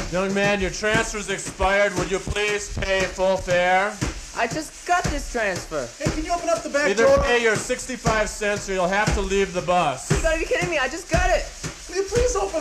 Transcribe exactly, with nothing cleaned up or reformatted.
Young man, your transfer's expired. Would you please pay full fare? I just got this transfer. Hey, can you open up the back Either door? pay your sixty-five cents or you'll have to leave the bus. You gotta be kidding me. I just got it. Will you please open